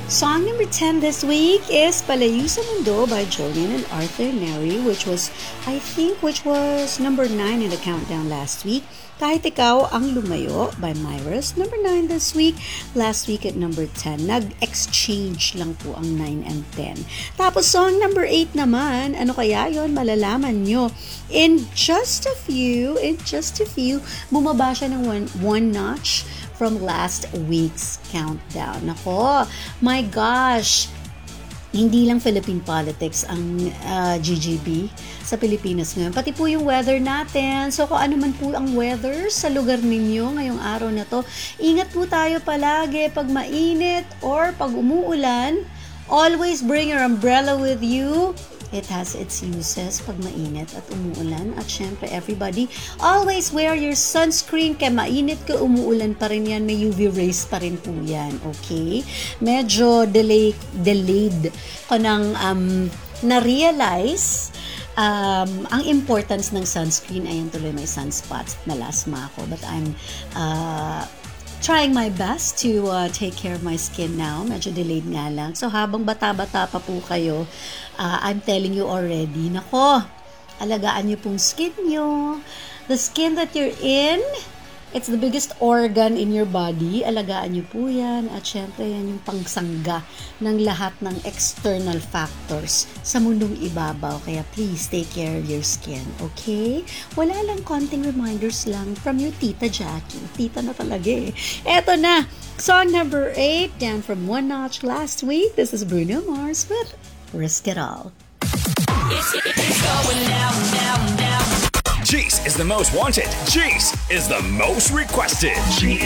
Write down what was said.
Song number 10 this week is Palayo sa Mundo by Jolene and Arthur Neri, which was number 9 in the countdown last week. Kahit Ikaw Ang Lumayo by Myros, number 9 this week. Last week at number 10. Nag-exchange lang po ang 9 and 10. Tapos song number 8 naman, ano kaya yon? Malalaman nyo. In just a few, bumaba siya ng one notch from last week's countdown. Nako, my gosh, hindi lang Philippine politics ang GGB sa Pilipinas ngayon. Pati po yung weather natin. So kung ano man po ang weather sa lugar ninyo ngayong araw na to, ingat po tayo palagi pag mainit or pag umuulan. Always bring your umbrella with you. It has its uses pag mainit at umuulan. At syempre, everybody, always wear your sunscreen. Kaya mainit ka, umuulan pa rin yan. May UV rays pa rin po yan. Okay? Medyo delayed ko nang na-realize ang importance ng sunscreen. Ayan, tuloy may sunspots na melasma ako. But I'm trying my best to take care of my skin now. Medyo delayed nga lang. So, habang bata-bata pa po kayo, I'm telling you already, nako, alagaan nyo pong skin nyo. The skin that you're in, it's the biggest organ in your body. Alagaan nyo po yan. At syempre, yan yung pangsangga ng lahat ng external factors sa mundong ibabaw. Kaya please, take care of your skin. Okay? Wala lang, konting reminders lang from your Tita Jackie. Tita na talaga eh. Eto na, song number 8, down from one notch last week. This is Bruno Mars with Risk It All. It's going now. Jace is the most wanted. Jace is the most requested. Jace